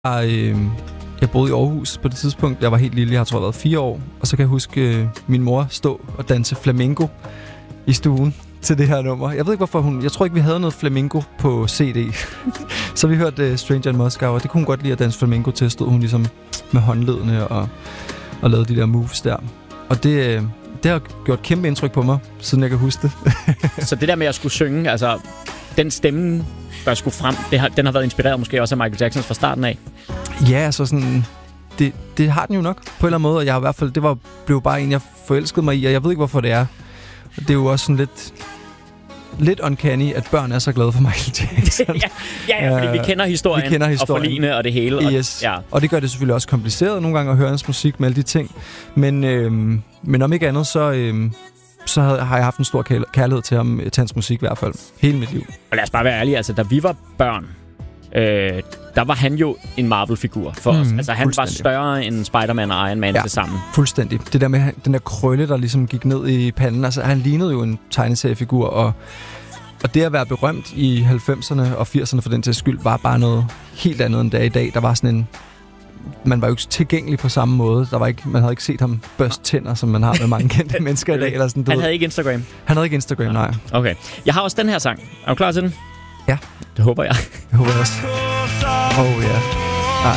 Jeg boede i Aarhus på det tidspunkt. Jeg var helt lille, jeg tror, jeg været 4 år. Og så kan jeg huske min mor stå og danse flamenco i stuen til det her nummer. Jeg ved ikke, hvorfor jeg tror ikke, vi havde noget flamenco på CD. Så vi hørte Stranger in Moscow, og det kunne hun godt lide at danse flamenco til. Stod hun ligesom med håndledene og lavede de der moves der. Og det har gjort kæmpe indtryk på mig, siden jeg kan huske det. Så det der med at skulle synge, altså den stemme, der skulle frem, den har været inspireret måske også af Michael Jackson fra starten af? Ja, altså sådan... Det har den jo nok, på en eller anden måde. Og jeg har i hvert fald... blev bare en, jeg forelskede mig i, og jeg ved ikke, hvorfor det er. Det er jo også sådan lidt uncanny, at børn er så glade for Michael Jackson. ja, fordi vi kender historien og forligende og det hele. Yes. Og det gør det selvfølgelig også kompliceret nogle gange at høre hans musik med alle de ting. Men om ikke andet, så har jeg haft en stor kærlighed til ham, til hans musik i hvert fald. Hele mit liv. Og lad os bare være ærlige, altså da vi var børn, der var han jo en Marvel-figur for os. Altså han var større end Spider-Man og Iron Man til sammen. Fuldstændig. Det der med den der krølle, der ligesom gik ned i panden. Altså han lignede jo en tegneseriefigur, og det at være berømt i 90'erne og 80'erne for den til skyld, var bare noget helt andet end det i dag. Der var sådan en... Man var jo ikke tilgængelig på samme måde. Man havde ikke set ham børste tænder, som man har med mange kendte mennesker i dag. Eller sådan, han havde ikke Instagram? Han havde ikke Instagram, nej. Okay. Jeg har også den her sang. Er du klar til den? Ja. Det håber jeg. Det håber jeg også. Ja. Ej.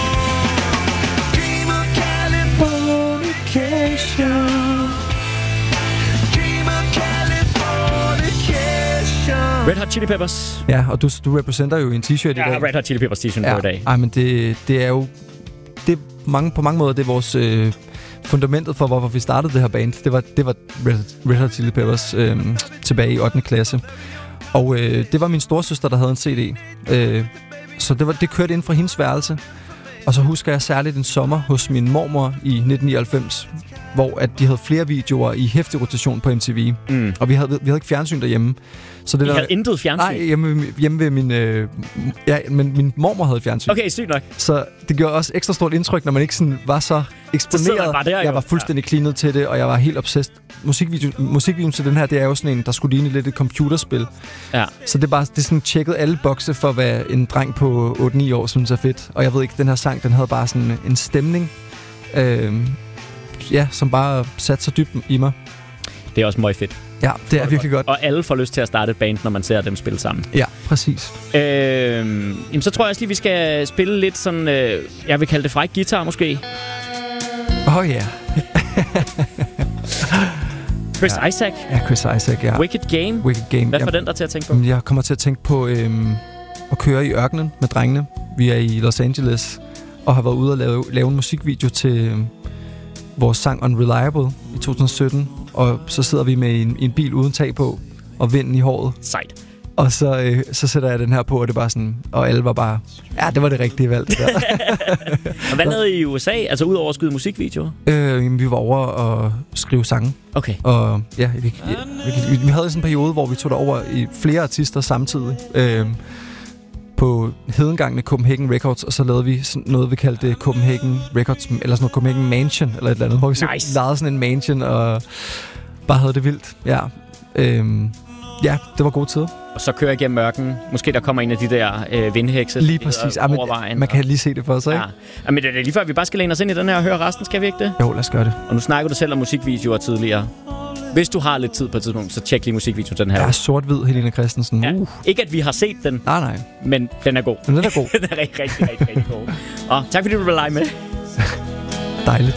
Red Hot Chili Peppers. Ja, og du repræsenterer jo en t-shirt i dag. Ja, Red Hot Chili Peppers t-shirt på i dag. Ej, men det er jo... på mange måder, det er vores... fundamentet for, hvorfor vi startede det her band. Det var Red Hot Chili Peppers tilbage i 8. klasse. Og det var min storesøster, der havde en CD. Så det kørte ind fra hendes værelse. Og så husker jeg særligt en sommer hos min mormor i 1999, hvor at de havde flere videoer i heftig rotation på MTV. Og vi havde ikke fjernsyn derhjemme. Så det havde intet fjernsyn? Nej, hjemme ved min... men min mormor havde fjernsyn. Okay, sygt nok. Så det gjorde også ekstra stort indtryk, når man ikke sådan var så eksponeret. Jeg var fuldstændig cleanet til det, og jeg var helt obsessed. Musikvideoen til den her, det er jo sådan en, der skulle ligne lidt et computerspil. Ja. Så det er sådan tjekket alle bokse for, hvad en dreng på 8-9 år synes er fedt. Og jeg ved ikke, den her sang, den havde bare sådan en stemning, som bare satte sig dybt i mig. Det er også meget fedt. Ja, det er virkelig godt. Og alle får lyst til at starte et band, når man ser dem spille sammen. Ja, præcis. Jamen, så tror jeg også lige, vi skal spille lidt sådan, jeg vil kalde det fræk guitar måske. Ja. Chris Isaak. Ja, Chris Isaak, ja. Wicked Game. Hvad får den der til at tænke på? Jeg kommer til at tænke på at køre i ørkenen med drengene. Vi er i Los Angeles og har været ude og lave en musikvideo til vores sang Unreliable i 2017. Og så sidder vi med en bil uden tag på og vinden i håret. Sejt. Og så sætter jeg den her på, og det er bare sådan... Og alle var bare... Ja, det var det rigtige valg, det der. Og hvad lavede I USA? Altså ud over at skyde musikvideoer? Vi var over og skrive sange. Okay. Og ja, vi havde sådan en periode, hvor vi tog derover i flere artister samtidig. På hedengangene Copenhagen Records, og så lavede vi sådan noget, vi kaldte Copenhagen Records, eller sådan noget Copenhagen Mansion, eller et eller andet, hvor vi så lavede sådan en mansion, og bare havde det vildt. Ja. Ja, det var god tid. Og så kører jeg igennem mørken. Måske der kommer en af de der vindhekse. Lige præcis. Man kan lige se det for sig, ikke? Ja. Men det er lige før, vi bare skal læne os ind i den her og høre resten. Skal vi ikke det? Jo, lad os gøre det. Og nu snakker du selv om musikvideoer tidligere. Hvis du har lidt tid på et tidspunkt, så tjek lige musikvideoen den her. Ja, sort-hvid Helena Christensen. Ja. Ikke at vi har set den. Nej. Men den er god. Men den er god. Den er rigtig god. Og tak fordi du ville lege med. Dejligt.